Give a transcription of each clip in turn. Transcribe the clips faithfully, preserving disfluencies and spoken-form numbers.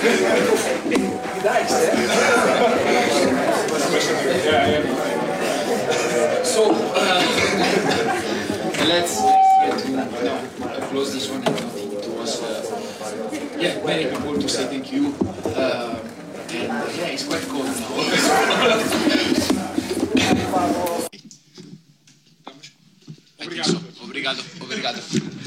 Nice, eh? So, uh, let's, let's get to no, close this one. I think it was, uh, yeah, many people to say thank you. Uh, and uh, yeah, it's quite cold now. Obrigado. Obrigado. Obrigado.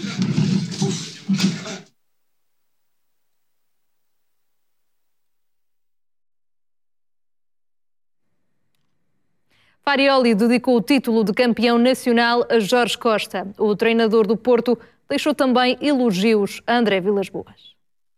Farioli dedicou o título de campeão nacional a Jorge Costa. O treinador do Porto deixou também elogios a André Vilas-Boas.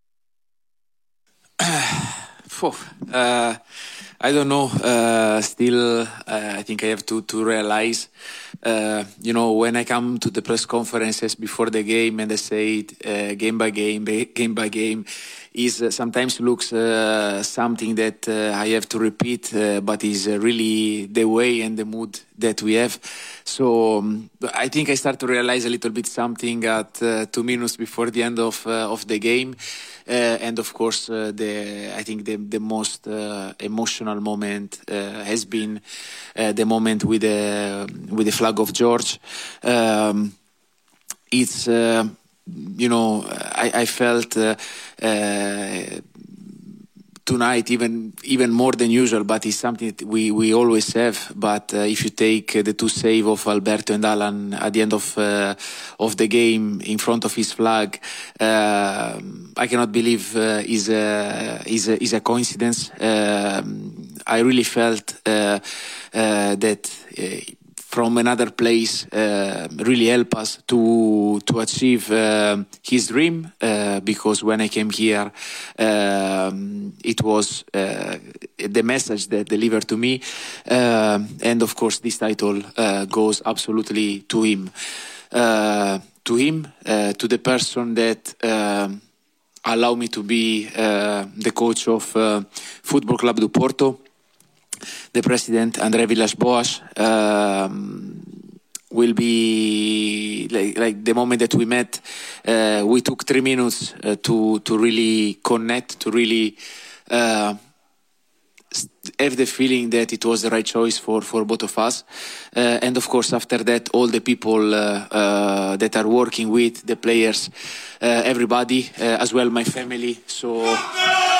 Uh, I don't know. Uh, still, uh, I think I have to to realize. Uh, you know, when I come to the press conferences before the game and I say it, uh, game by game, game by game, is uh, sometimes looks uh, something that uh, I have to repeat, uh, but is uh, really the way and the mood that we have. So um, I think I start to realize a little bit something at uh, two minutes before the end of uh, of the game. Uh, and of course, uh, the I think the the most uh, emotional moment uh, has been uh, the moment with the with the flag of George. Um, it's uh, you know I, I felt uh, uh, tonight even even more than usual, but it's something that we we always have. But uh, if you take uh, the two save of Alberto and Alan at the end of uh, of the game in front of his flag, uh, I cannot believe uh, is a is a is a coincidence. Uh, I really felt uh, uh, that. Uh, from another place uh, really help us to to achieve uh, his dream, uh, because when I came here um, it was uh, the message that delivered to me, uh, and of course this title uh, goes absolutely to him, uh, to him, uh, to the person that uh, allowed me to be uh, the coach of uh, Football Club do Porto. The president, André Vilas-Boas, um, will be like, like the moment that we met. Uh, we took three minutes uh, to to really connect, to really uh, have the feeling that it was the right choice for for both of us. Uh, and of course, after that, all the people uh, uh, that are working with the players, uh, everybody, uh, as well my family. So.